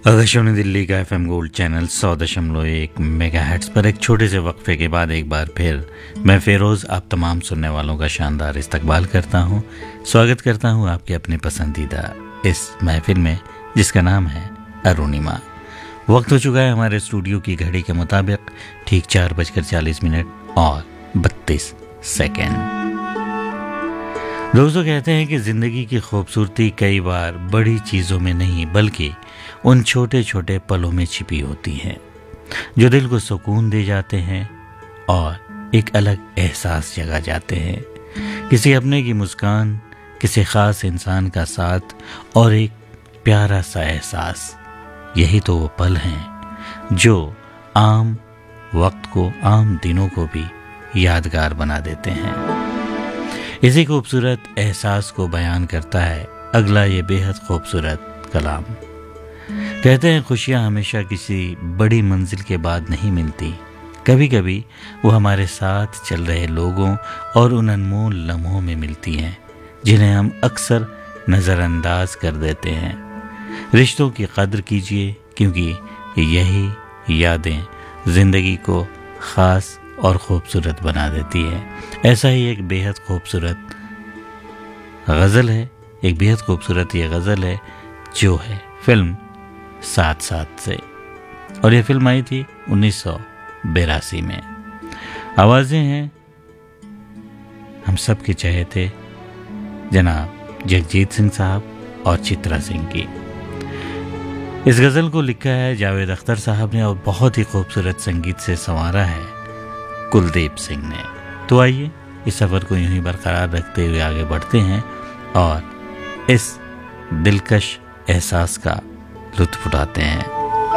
आकाशवाणी दिल्ली का FM gold channel 100.1 megahertz पर एक छोटे से वक्फे के बाद एक बार फिर मैं फेरोज़ आप तमाम सुनने वालों का शानदार इस्तकबाल करता हूं। स्वागत करता हूं आपके अपने पसंदीदा इस महफिल में जिसका नाम है अरुणिमा। वक्त हो चुका है हमारे स्टूडियो की घड़ी के मुताबिक ठीक 4:40 और 32 सेकेंड। दोस्तों कहते हैं कि ज़िंदगी की खूबसूरती कई बार बड़ी चीज़ों में नहीं बल्कि उन छोटे छोटे पलों में छिपी होती है जो दिल को सुकून दे जाते हैं और एक अलग एहसास जगा जाते हैं। किसी अपने की मुस्कान, किसी ख़ास इंसान का साथ और एक प्यारा सा एहसास, यही तो वो पल हैं जो आम वक्त को, आम दिनों को भी यादगार बना देते हैं। इसी खूबसूरत एहसास को बयान करता है अगला ये बेहद खूबसूरत कलाम। कहते हैं खुशियाँ हमेशा किसी बड़ी मंजिल के बाद नहीं मिलती, कभी कभी वो हमारे साथ चल रहे लोगों और उन अनमोल लम्हों में मिलती हैं जिन्हें हम अक्सर नज़रअंदाज कर देते हैं। रिश्तों की कद्र कीजिए क्योंकि यही यादें ज़िंदगी को ख़ास और ख़ूबसूरत बना देती है। ऐसा ही एक बेहद खूबसूरत गज़ल है, एक बेहद खूबसूरत ये गज़ल है जो है फिल्म साथ साथ से, और ये फिल्म आई थी 1982 में। आवाज़ें हैं हम सब के चाहे थे जनाब जगजीत सिंह साहब और चित्रा सिंह की। इस गज़ल को लिखा है जावेद अख्तर साहब ने और बहुत ही खूबसूरत संगीत से संवारा है कुलदीप सिंह ने। तो आइए इस सफ़र को यूं ही बरकरार रखते हुए आगे बढ़ते हैं और इस दिलकश एहसास का लुत्फ़ उठाते हैं।